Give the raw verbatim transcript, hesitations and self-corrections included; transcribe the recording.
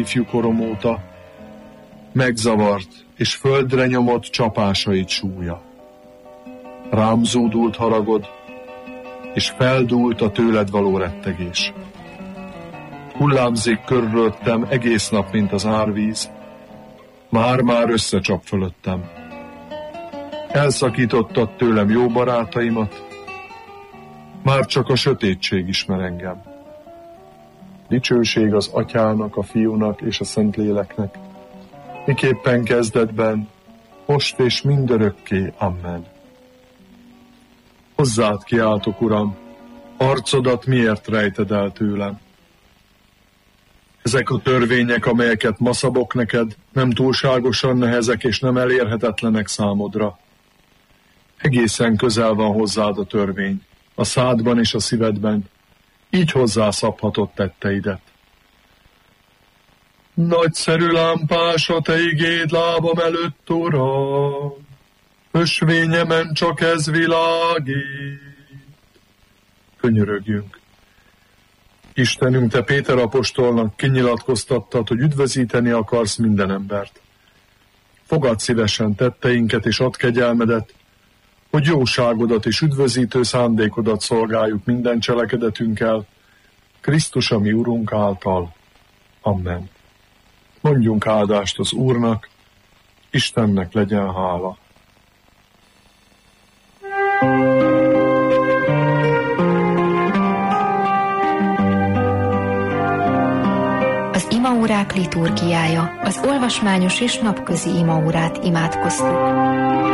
ifjúkorom óta, megzavart és földre nyomott csapásait súlya. Rám zúdult haragod, és feldúlt a tőled való rettegés. Hullámzik körülöttem egész nap, mint az árvíz, már-már összecsap fölöttem. Elszakítottad tőlem jó barátaimat, már csak a sötétség ismer engem. Dicsőség az Atyának, a Fiúnak és a Szentléleknek, miképpen kezdetben, most és mindörökké. Amen. Hozzád kiáltok, Uram, arcodat miért rejted el tőlem? Ezek a törvények, amelyeket ma szabok neked, nem túlságosan nehezek és nem elérhetetlenek számodra. Egészen közel van hozzád a törvény, a szádban és a szívedben, így hozzászabhatod tetteidet. Nagyszerű lámpás a te igéd lábam előtt, Uram, ösvényemen csak ez világít. Könyörögjünk. Istenünk, te Péter apostolnak kinyilatkoztattad, hogy üdvözíteni akarsz minden embert. Fogadd szívesen tetteinket és add kegyelmedet, hogy jóságodat és üdvözítő szándékodat szolgáljuk minden cselekedetünkkel, Krisztus a mi Urunk által. Amen. Mondjunk áldást az Úrnak, Istennek legyen hála. Az imaórák liturgiája, az olvasmányos és napközi imaórát imádkoztuk.